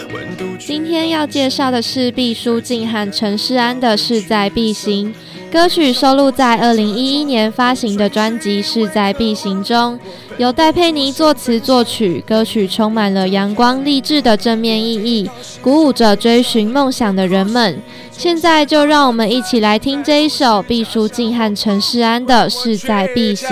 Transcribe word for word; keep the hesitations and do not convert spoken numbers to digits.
今天要介绍的是毕书尽和陈势安的《势在必行》。歌曲收录在二零一一年发行的专辑《势在必行》中，由戴佩妮作词作曲。歌曲充满了阳光励志的正面意义，鼓舞着追寻梦想的人们。现在就让我们一起来听这一首毕书尽和陈势安的《势在必行》。